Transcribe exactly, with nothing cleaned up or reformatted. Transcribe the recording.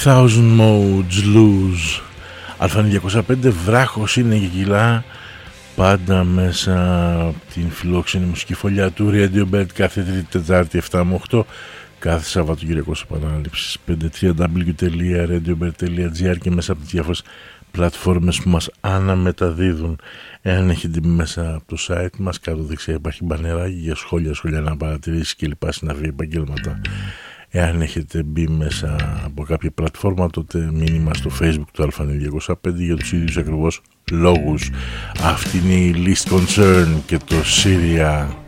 Thousand Modes Lose. Αλφα διακόσια πέντε, βράχος είναι και κιλά. Πάντα μέσα την φιλόξενη μουσική φωλιά του Radio Bird κάθε Τρίτη Τετάρτη επτά με οκτώ. Κάθε Σαββατοκύριακο επανάληψης πέντε τρία ντάμπλιου τελεία radio bird τελεία gr και μέσα από τις διάφορες πλατφόρμες που μας αναμεταδίδουν. Εάν έχετε μπει μέσα από το site μας, κάτω δεξιά υπάρχει μπανεράκι για σχόλια, σχόλια να παρατηρήσεις και λοιπά, συναφή, επαγγέλματα. Εάν έχετε μπει μέσα από κάποια πλατφόρμα, τότε μήνυμα στο Facebook του Αλφα διακόσια πέντε για τους ίδιους ακριβώς λόγους. Αυτή είναι η Least Concern και το Syria.